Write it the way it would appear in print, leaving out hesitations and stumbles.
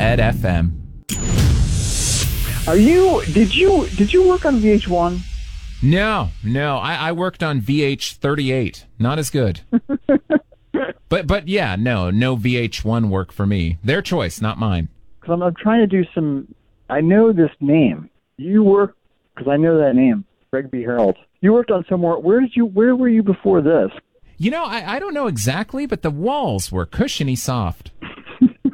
Ed FM. Did you work on VH1? No. I worked on VH38. Not as good. But yeah, no VH1 work for me. Their choice, not mine. Because I'm trying to do some. I know this name. You work because I know that name, Greg B. Harold. You worked on somewhere. Where were you before this? I don't know exactly, but the walls were cushiony soft.